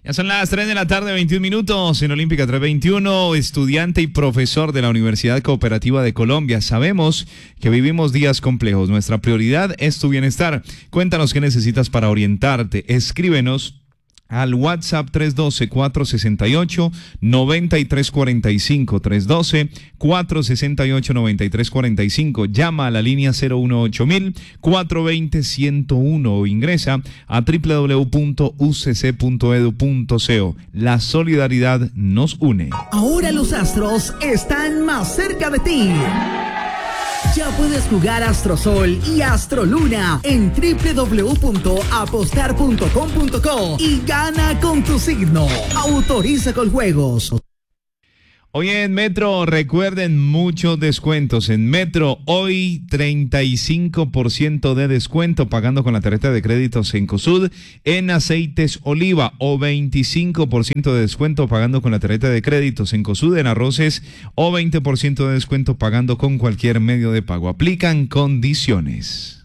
Ya son las 3 de la tarde, 21 minutos en Olímpica 321, estudiante y profesor de la Universidad Cooperativa de Colombia. Sabemos que vivimos días complejos. Nuestra prioridad es tu bienestar. Cuéntanos qué necesitas para orientarte. Escríbenos al WhatsApp 312-468-9345, 312-468-9345. Llama a la línea 018-420-101 o ingresa a www.ucc.edu.co. La solidaridad nos une. Ahora los astros están más cerca de ti. Ya puedes jugar Astrosol y Astroluna en www.apostar.com.co y gana con tu signo. Autoriza con juegos. Hoy en Metro, recuerden muchos descuentos. En Metro, hoy 35% de descuento pagando con la tarjeta de crédito Cencosud en aceites oliva o 25% de descuento pagando con la tarjeta de crédito Cencosud en arroces o 20% de descuento pagando con cualquier medio de pago. Aplican condiciones.